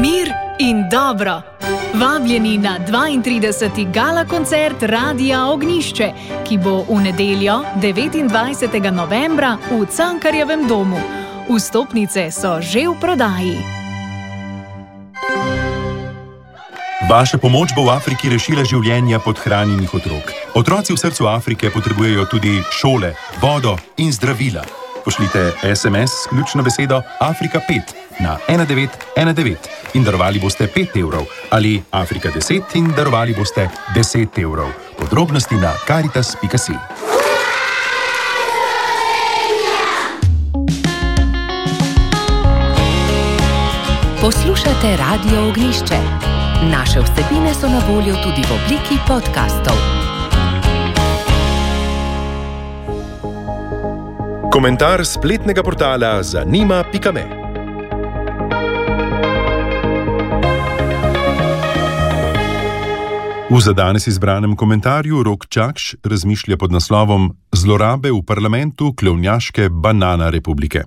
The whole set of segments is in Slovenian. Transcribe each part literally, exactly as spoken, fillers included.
Mir in dobro. Vabljeni na dvaintrideseti gala koncert Radia Ognjišče, ki bo v nedeljo devetindvajsetega novembra v Cankarjevem domu. Vstopnice so že v prodaji. Vaša pomoč bo v Afriki rešila življenja podhranjenih otrok. Otroci v srcu Afrike potrebujejo tudi šole, vodo in zdravila. Pošljite es em es s ključno besedo Afrika pet na ena devet ena devet in darovali boste pet evrov ali Afrika deset in darovali boste deset evrov. Podrobnosti na karitas pika si. Poslušate Radio Ognjišče. Naše vsebine so na voljo tudi v obliki podkastov. Komentar spletnega portala zanima pika me. V za danes izbranem komentarju Rok Čakš razmišlja pod naslovom Zlorabe v parlamentu klovnjaške banana republike.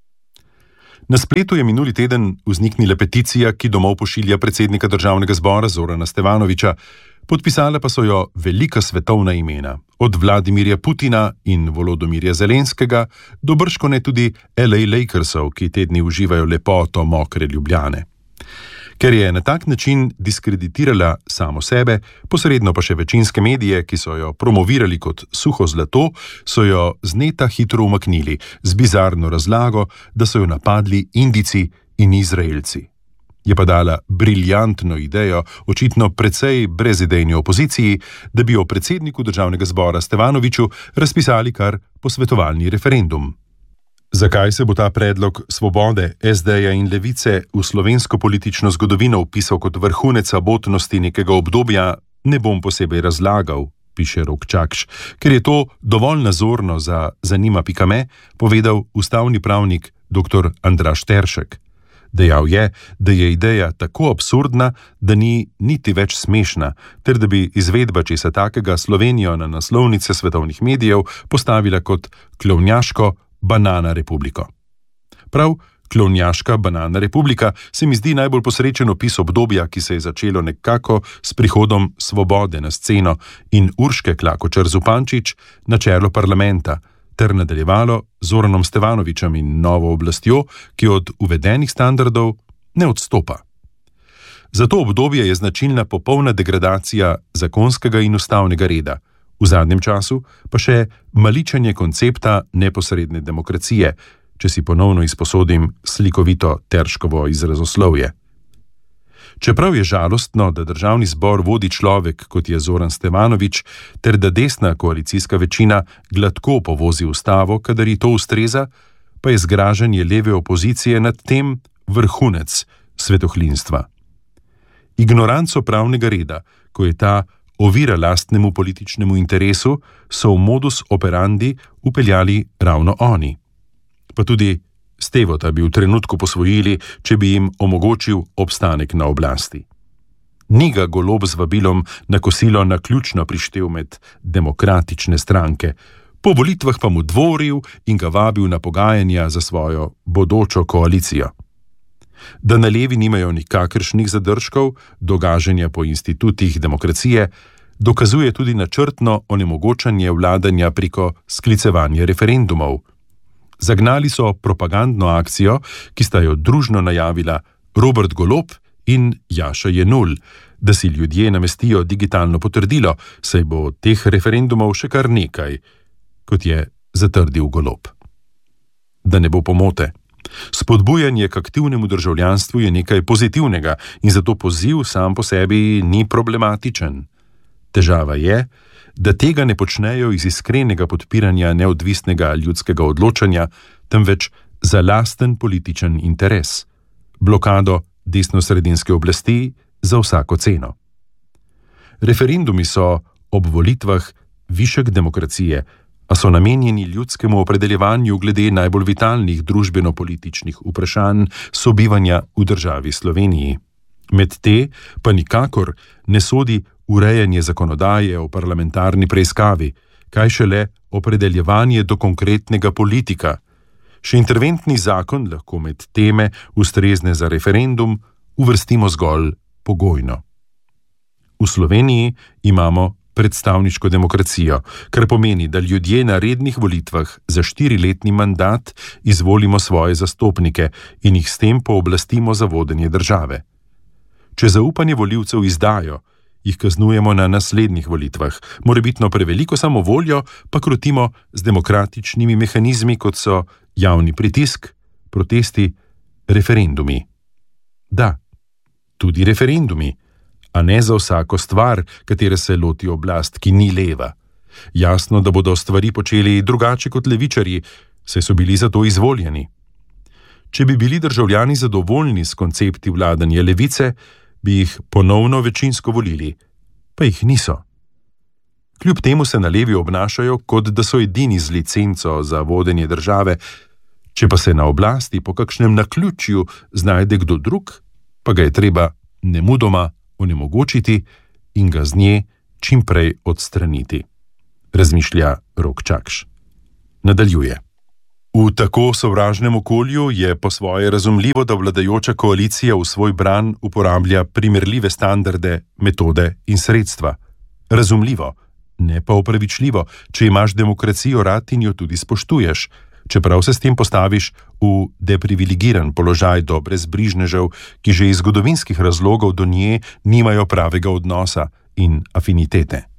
Na spletu je minuli teden vzniknila peticija, ki domov pošilja predsednika državnega zbora Zorana Stevanovića, podpisala pa so jo velika svetovna imena, od Vladimirja Putina in Volodomirja Zelenskega do bržkone tudi el ej Lakersov, ki te dni uživajo lepoto mokre Ljubljane. Ker je na tak način diskreditirala samo sebe, posredno pa še večinske medije, ki so jo promovirali kot suho zlato, so jo z neta hitro umaknili, z bizarno razlago, da so jo napadli Indijci in Izraelci. Je pa dala briljantno idejo, očitno precej brezidejni opoziciji, da bi o predsedniku državnega zbora Stevanoviću razpisali kar posvetovalni referendum. Zakaj se bo ta predlog Svobode, es deja in Levice v slovensko politično zgodovino vpisal kot vrhunec abotnosti nekega obdobja, ne bom posebej razlagal, piše Rok Čakš, ker je to dovolj nazorno za zanima pika me povedal ustavni pravnik doktor Andraž Teršek. Dejal je, da je ideja tako absurdna, da ni niti več smešna, ter da bi izvedba česa takega Slovenijo na naslovnice svetovnih medijev postavila kot klovnjaško banana republiko. Prav klovnjaška banana republika se mi zdi najbolj posrečen opis obdobja, ki se je začelo nekako s prihodom Svobode na sceno in Urške Klakočar Zupančič na čelo parlamenta, ter nadaljevalo z Zoranom Stevanovićem in novo oblastjo, ki od uvedenih standardov ne odstopa. Za to obdobje je značilna popolna degradacija zakonskega in ustavnega reda, v zadnjem času pa še maličenje koncepta neposredne demokracije, če si ponovno izposodim slikovito Terškovo izrazoslovje. Čeprav je žalostno, da državni zbor vodi človek, kot je Zoran Stevanović, ter da desna koalicijska večina gladko povozi ustavo, kadar ji to ustreza, pa je zgražanje leve opozicije nad tem vrhunec svetohlinstva. Ignoranco pravnega reda, ko je ta ovira lastnemu političnemu interesu, so v modus operandi upeljali ravno oni. Pa tudi Stevota bi v trenutku posvojili, če bi jim omogočil obstanek na oblasti. Ni ga Golob z vabilom na kosilo naključno prištel med demokratične stranke, po volitvah pa mu dvoril in ga vabil na pogajanja za svojo bodočo koalicijo. Da na levi nimajo nikakršnih zadržkov do gaženja po institutih demokracije, dokazuje tudi načrtno onemogočanje vladanja preko sklicevanja referendumov. Zagnali so propagandno akcijo, ki sta jo družno najavila Robert Golob in Jaša Jenull, da si ljudje namestijo digitalno potrdilo, saj bo teh referendumov še kar nekaj, kot je zatrdil Golob. Da ne bo pomote. Spodbujanje k aktivnemu državljanstvu je nekaj pozitivnega in zato poziv sam po sebi ni problematičen. Težava je, da tega ne počnejo iz iskrenega podpiranja neodvisnega ljudskega odločanja, temveč za lasten političen interes, blokado desnosredinske oblasti za vsako ceno. Referendumi so ob volitvah višek demokracije, a so namenjeni ljudskemu opredeljevanju glede najbolj vitalnih družbeno-političnih vprašanj sobivanja v državi Sloveniji. Med te pa nikakor ne sodi urejanje zakonodaje o parlamentarni preiskavi, kaj šele opredeljevanje do konkretnega politika. Še interventni zakon lahko med teme ustrezne za referendum uvrstimo zgolj pogojno. V Sloveniji imamo predstavniško demokracijo, kar pomeni, da ljudje na rednih volitvah za štiriletni mandat izvolimo svoje zastopnike in jih s tem pooblastimo za vodenje države. Če zaupanje volivcev izdajo, jih kaznujemo na naslednjih volitvah, morebitno preveliko samovoljo pa krotimo z demokratičnimi mehanizmi, kot so javni pritisk, protesti, referendumi. Da, tudi referendumi, a ne za vsako stvar, katere se loti oblast, ki ni leva. Jasno, da bodo stvari počeli drugače kot levičarji, saj so bili za to izvoljeni. Če bi bili državljani zadovoljni s koncepti vladanja levice, bi jih ponovno večinsko volili, pa jih niso. Kljub temu se na levi obnašajo, kot da so edini z licenco za vodenje države, če pa se na oblasti po kakšnem naključju znajde kdo drug, pa ga je treba nemudoma onemogočiti in ga z nje čim prej odstraniti, razmišlja Rok Čakš. Nadaljuje. V tako sovražnem okolju je po svoje razumljivo, da vladajoča koalicija v svoj bran uporablja primerljive standarde, metode in sredstva. Razumljivo, ne pa opravičljivo, če imaš demokracijo rad in jo tudi spoštuješ, čeprav se s tem postaviš v deprivilegiran položaj do brezbrižnežev, ki že iz zgodovinskih razlogov do nje nimajo pravega odnosa in afinitete.